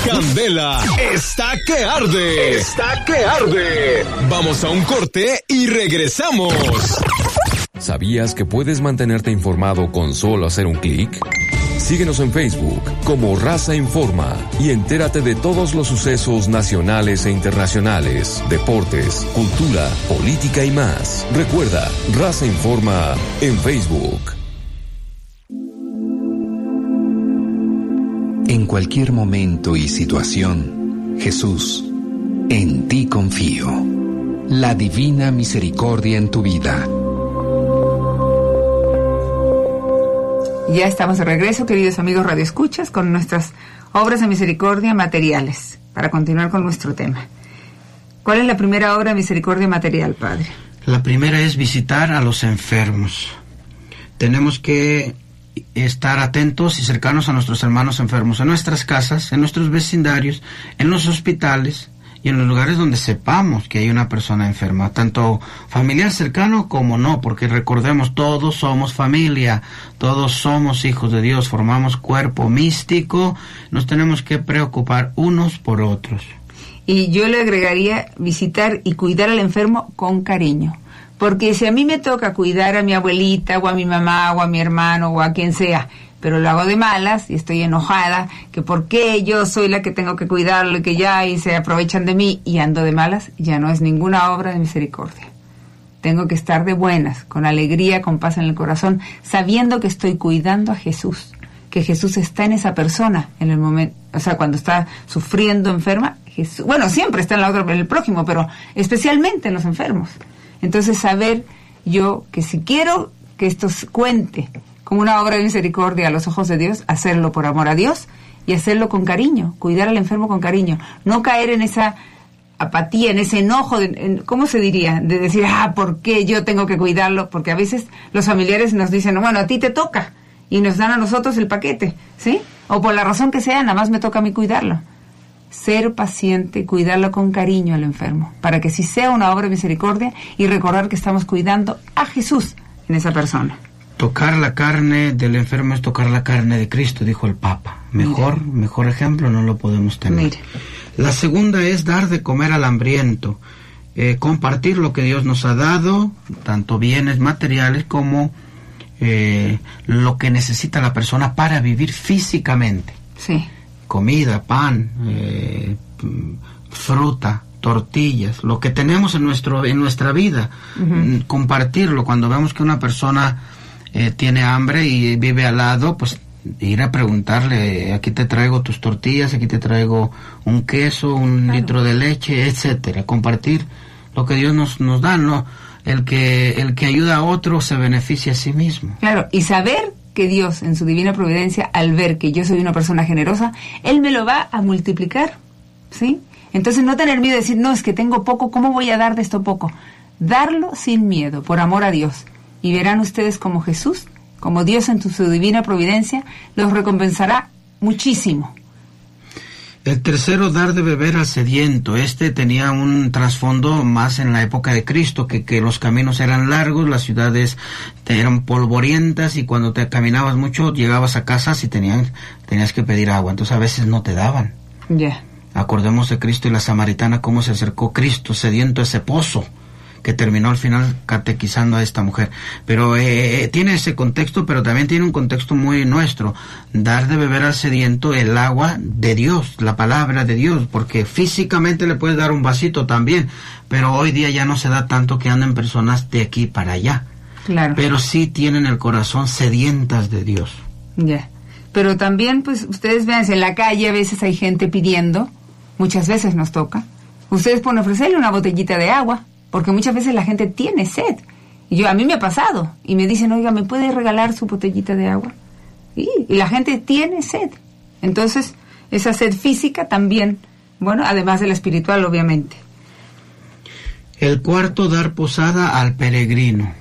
Candela está que arde. Está que arde. Vamos a un corte y regresamos. ¿Sabías que puedes mantenerte informado con solo hacer un clic? Síguenos en Facebook como Raza Informa y entérate de todos los sucesos nacionales e internacionales, deportes, cultura, política y más. Recuerda, Raza Informa en Facebook. En cualquier momento y situación, Jesús, en ti confío. La divina misericordia en tu vida. Ya estamos de regreso, queridos amigos radioescuchas, con nuestras obras de misericordia materiales, para continuar con nuestro tema. ¿Cuál es la primera obra de misericordia material, Padre? La primera es visitar a los enfermos. Tenemos que estar atentos y cercanos a nuestros hermanos enfermos, en nuestras casas, en nuestros vecindarios, en los hospitales y en los lugares donde sepamos que hay una persona enferma, tanto familiar cercano como no, porque recordemos, todos somos familia, todos somos hijos de Dios, formamos cuerpo místico, nos tenemos que preocupar unos por otros. Y yo le agregaría visitar y cuidar al enfermo con cariño, porque si a mí me toca cuidar a mi abuelita o a mi mamá o a mi hermano o a quien sea, pero lo hago de malas y estoy enojada, que por qué yo soy la que tengo que cuidarlo y que ya y se aprovechan de mí y ando de malas, ya no es ninguna obra de misericordia. Tengo que estar de buenas, con alegría, con paz en el corazón, sabiendo que estoy cuidando a Jesús, que Jesús está en esa persona en el momento, o sea, cuando está sufriendo, enferma, Jesús, bueno, siempre está en el prójimo, pero especialmente en los enfermos. Entonces, saber yo que si quiero que esto cuente como una obra de misericordia a los ojos de Dios, hacerlo por amor a Dios y hacerlo con cariño, cuidar al enfermo con cariño, no caer en esa apatía, en ese enojo, ¿cómo se diría? De decir, ¿por qué yo tengo que cuidarlo? Porque a veces los familiares nos dicen, bueno, a ti te toca, y nos dan a nosotros el paquete, ¿sí? O por la razón que sea, nada más me toca a mí cuidarlo. Ser paciente, cuidarlo con cariño al enfermo, para que sí sea una obra de misericordia y recordar que estamos cuidando a Jesús en esa persona. Tocar la carne del enfermo es tocar la carne de Cristo, dijo el Papa. Mejor ejemplo no lo podemos tener. Mire. La segunda es dar de comer al hambriento, compartir lo que Dios nos ha dado, tanto bienes materiales como lo que necesita la persona para vivir físicamente. Sí. Comida, pan, fruta, tortillas, lo que tenemos en nuestra vida, compartirlo. Cuando vemos que una persona tiene hambre y vive al lado, pues ir a preguntarle, aquí te traigo tus tortillas, aquí te traigo un queso, un litro de leche, etcétera. Compartir lo que Dios nos da, ¿no? El que ayuda a otro se beneficia a sí mismo. Claro, y saber que Dios, en su divina providencia, al ver que yo soy una persona generosa, Él me lo va a multiplicar, ¿sí? Entonces no tener miedo de decir, no, es que tengo poco, ¿cómo voy a dar de esto poco? Darlo sin miedo, por amor a Dios. Y verán ustedes como Jesús, como Dios en su divina providencia, los recompensará muchísimo. El tercero, dar de beber al sediento. Este tenía un trasfondo más en la época de Cristo, que los caminos eran largos, las ciudades eran polvorientas y cuando te caminabas mucho llegabas a casas y tenías que pedir agua, entonces a veces no te daban. Ya. Acordemos de Cristo y la samaritana, cómo se acercó Cristo sediento a ese pozo, que terminó al final catequizando a esta mujer. Pero tiene ese contexto, pero también tiene un contexto muy nuestro. Dar de beber al sediento el agua de Dios, la palabra de Dios, porque físicamente le puedes dar un vasito también, pero hoy día ya no se da tanto que anden personas de aquí para allá. Claro. Pero sí tienen el corazón sedientas de Dios. Ya. Pero también, pues, ustedes vean, en la calle a veces hay gente pidiendo, muchas veces nos toca. Ustedes pueden ofrecerle una botellita de agua, porque muchas veces la gente tiene sed. Y a mí me ha pasado. Y me dicen, oiga, ¿me puede regalar su botellita de agua? Y la gente tiene sed. Entonces, esa sed física también, bueno, además de la espiritual, obviamente. El cuarto, dar posada al peregrino.